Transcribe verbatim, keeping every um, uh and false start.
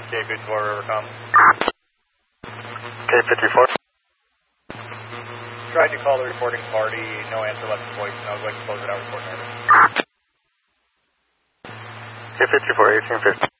K fifty-four, Rivercom. K fifty-four. Tried to call the reporting party, no answer, left voice, and I was going to close it out, report notice. K fifty-four, eighteen fifty.